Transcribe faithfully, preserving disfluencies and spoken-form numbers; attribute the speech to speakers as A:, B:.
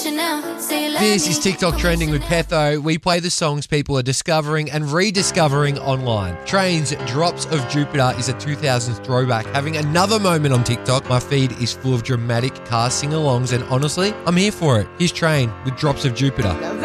A: This is TikTok Trending with Petho. We play the songs people are discovering and rediscovering online. Train's Drops of Jupiter is a two thousands throwback, having another moment on TikTok. My feed is full of dramatic car sing-alongs, and honestly, I'm here for it. Here's Train with Drops of Jupiter.